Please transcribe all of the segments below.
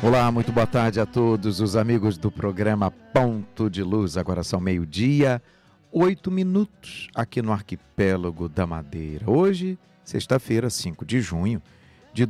Olá, muito boa tarde a todos os amigos do programa Ponto de Luz. Agora são 12h, 8 minutos aqui no Arquipélago da Madeira. Hoje, sexta-feira, 5 de junho de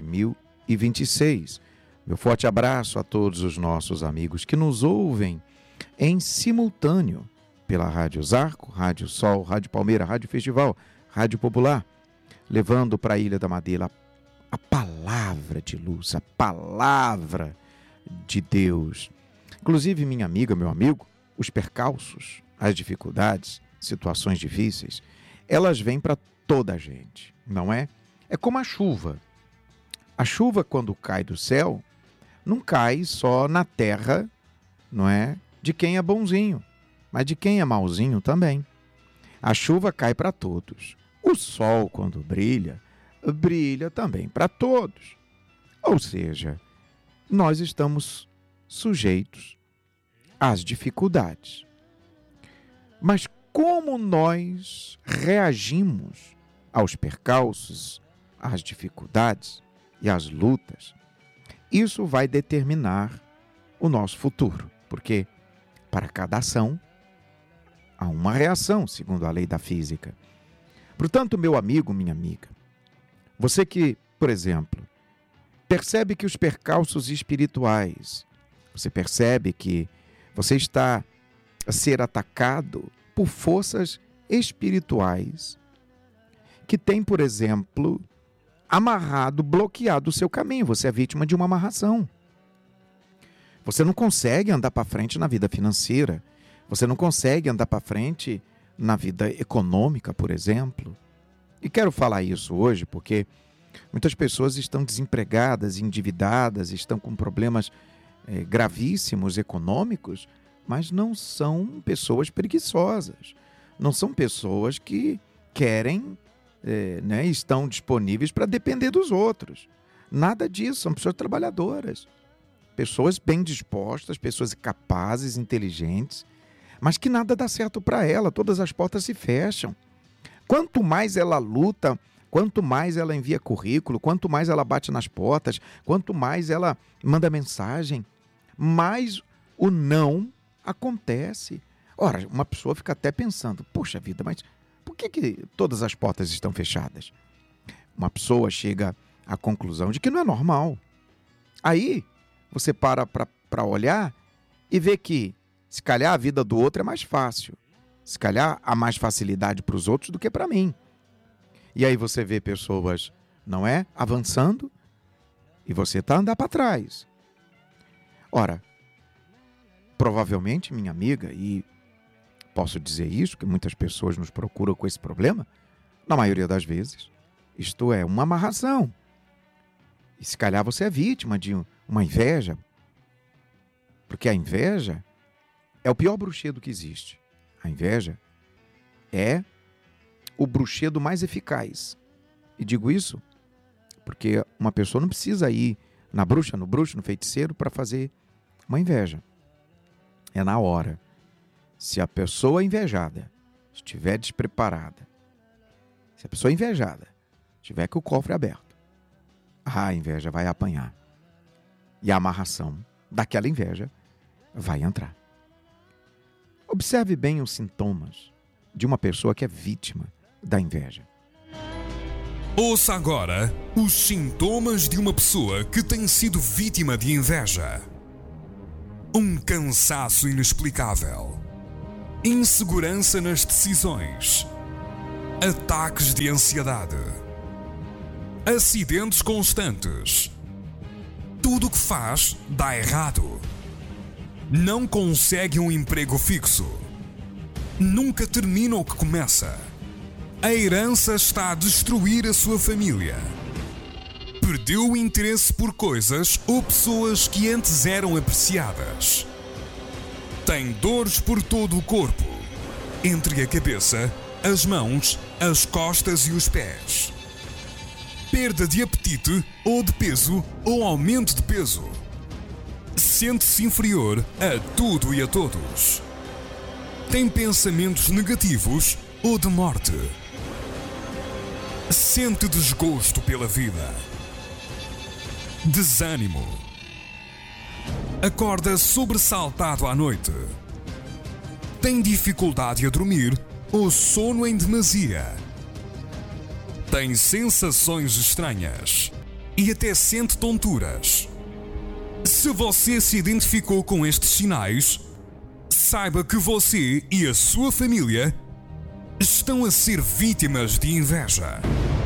2026. Meu forte abraço a todos os nossos amigos que nos ouvem em simultâneo pela Rádio Zarco, Rádio Sol, Rádio Palmeira, Rádio Festival, Rádio Popular, levando para a Ilha da Madeira a palavra de luz, a palavra de Deus. Inclusive, minha amiga, meu amigo, os percalços, as dificuldades, situações difíceis, elas vêm para toda a gente, não é? É como a chuva. A chuva, quando cai do céu, não cai só na terra, não é? De quem é bonzinho, mas de quem é malzinho também. A chuva cai para todos. O sol, quando brilha também para todos. Ou seja, nós estamos sujeitos às dificuldades. Mas como nós reagimos aos percalços, às dificuldades e às lutas, isso vai determinar o nosso futuro. Porque para cada ação há uma reação, segundo a lei da física. Portanto, meu amigo, minha amiga, você que, por exemplo, percebe que os percalços espirituais, você percebe que você está a ser atacado por forças espirituais que têm, por exemplo, amarrado, bloqueado o seu caminho. Você é vítima de uma amarração. Você não consegue andar para frente na vida financeira. Você não consegue andar para frente na vida econômica, por exemplo. E quero falar isso hoje porque muitas pessoas estão desempregadas, endividadas, estão com problemas gravíssimos econômicos, mas não são pessoas preguiçosas, não são pessoas que querem, estão disponíveis para depender dos outros. Nada disso, são pessoas trabalhadoras, pessoas bem dispostas, pessoas capazes, inteligentes, mas que nada dá certo para ela, todas as portas se fecham. Quanto mais ela luta, quanto mais ela envia currículo, quanto mais ela bate nas portas, quanto mais ela manda mensagem, mais o não acontece. Ora, uma pessoa fica até pensando, poxa vida, mas por que todas as portas estão fechadas? Uma pessoa chega à conclusão de que não é normal. Aí você para olhar e vê que, se calhar, a vida do outro é mais fácil. Se calhar há mais facilidade para os outros do que para mim. E aí você vê pessoas, não é? Avançando e você está andando para trás. Ora, provavelmente, minha amiga, e posso dizer isso, que muitas pessoas nos procuram com esse problema, na maioria das vezes, isto é uma amarração. E se calhar você é vítima de uma inveja, porque a inveja é o pior bruxedo que existe. A inveja é o bruxedo mais eficaz. E digo isso porque uma pessoa não precisa ir na bruxa, no bruxo, no feiticeiro para fazer uma inveja. É na hora. Se a pessoa invejada estiver despreparada, se a pessoa invejada tiver com o cofre aberto, a inveja vai apanhar. E a amarração daquela inveja vai entrar. Observe bem os sintomas de uma pessoa que é vítima da inveja. Ouça agora os sintomas de uma pessoa que tem sido vítima de inveja. Um cansaço inexplicável, insegurança nas decisões, ataques de ansiedade, acidentes constantes. Tudo o que faz dá errado. Não consegue um emprego fixo. Nunca termina o que começa. A herança está a destruir a sua família. Perdeu o interesse por coisas ou pessoas que antes eram apreciadas. Tem dores por todo o corpo, entre a cabeça, as mãos, as costas e os pés. Perda de apetite ou de peso ou aumento de peso. Sente-se inferior a tudo e a todos. Tem pensamentos negativos ou de morte. Sente desgosto pela vida. Desânimo. Acorda sobressaltado à noite. Tem dificuldade a dormir ou sono em demasia. Tem sensações estranhas e até sente tonturas. Se você se identificou com estes sinais, saiba que você e a sua família estão a ser vítimas de inveja.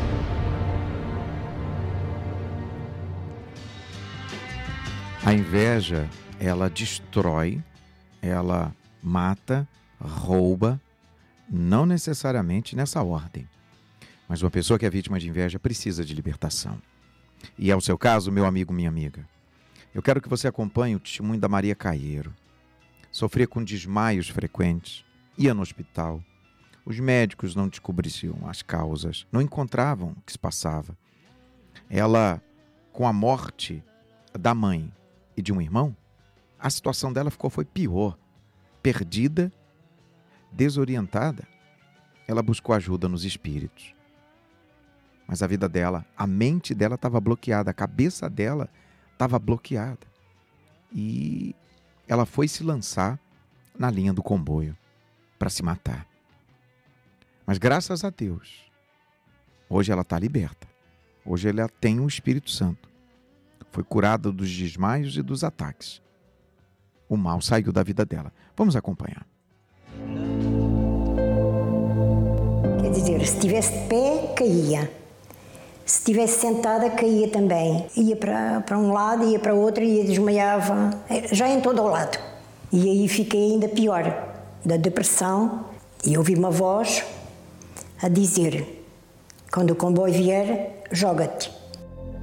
A inveja, ela destrói, ela mata, rouba, não necessariamente nessa ordem. Mas uma pessoa que é vítima de inveja precisa de libertação. E é o seu caso, meu amigo, minha amiga. Eu quero que você acompanhe o testemunho da Maria Caeiro. Sofria com desmaios frequentes, ia no hospital. Os médicos não descobriam as causas, não encontravam o que se passava. Ela, com a morte da mãe e de um irmão, a situação dela foi pior. Perdida, desorientada, ela buscou ajuda nos espíritos. Mas a vida dela, a mente dela estava bloqueada, a cabeça dela estava bloqueada. E ela foi se lançar na linha do comboio para se matar. Mas graças a Deus, hoje ela está liberta. Hoje ela tem o Espírito Santo. Foi curada dos desmaios e dos ataques. O mal saiu da vida dela. Vamos acompanhar. Quer dizer, se estivesse de pé, caía. Se estivesse sentada, caía também. Ia para um lado, ia para outro e desmaiava, já em todo o lado. E aí fiquei ainda pior, da depressão. E ouvi uma voz a dizer: quando o comboio vier, joga-te.